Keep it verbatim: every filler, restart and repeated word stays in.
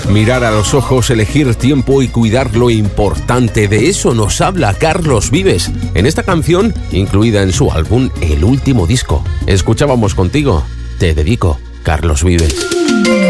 Mirar a los ojos, elegir tiempo y cuidar lo importante. De eso nos habla Carlos Vives en esta canción, incluida en su álbum El Último Disco. Escuchábamos contigo, Te Dedico, Carlos Vives.